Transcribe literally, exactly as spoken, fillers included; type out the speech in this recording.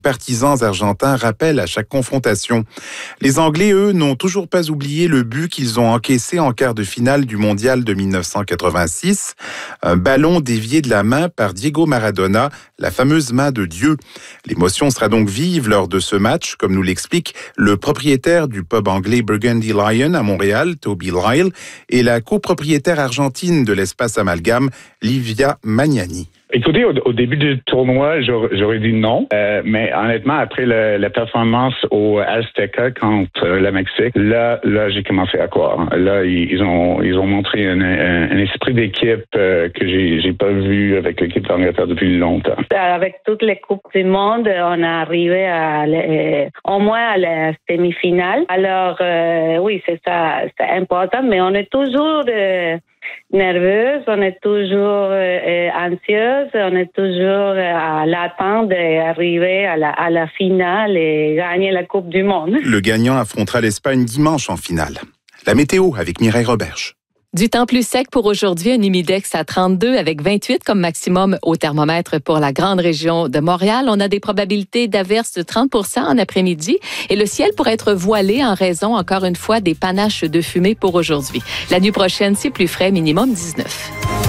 partisans argentins rappellent à chaque confrontation. Les Anglais, eux, n'ont toujours pas oublié le but qu'ils ont encaissé en quart de finale du Mondial de dix-neuf cent quatre-vingt-six. Un ballon dévié de la main par Diego Maradona, la fameuse main de Dieu. L'émotion sera donc vive lors de ce match, comme nous l'explique le propriétaire du pub anglais Burgundy Lion à Montréal, Toby Lyle, et la copropriétaire argentine de l'espace Amalgame, Livia Magnani. Écoutez, au, au début du tournoi, j'aurais, j'aurais dit non, euh, mais honnêtement, après le, la performance au Azteca contre le Mexique, là, là, j'ai commencé à croire. Là, ils, ils ont, ils ont montré un, un, un esprit d'équipe euh, que j'ai, j'ai pas vu avec l'équipe d'Angleterre depuis longtemps. Avec toutes les coupes du monde, on est arrivé à, euh, au moins à la demi-finale. Alors, euh, oui, c'est ça, c'est important, mais on est toujours euh, nerveuse, on est toujours euh, anxieuse, on est toujours à l'attente d'arriver à la, à la finale et gagner la Coupe du Monde. Le gagnant affrontera l'Espagne dimanche en finale. La météo avec Mireille Roberge. Du temps plus sec pour aujourd'hui, un humidex à trente-deux avec vingt-huit comme maximum au thermomètre pour la grande région de Montréal. On a des probabilités d'averses de trente pour cent en après-midi et le ciel pourrait être voilé en raison, encore une fois, des panaches de fumée pour aujourd'hui. La nuit prochaine, c'est plus frais, minimum dix-neuf.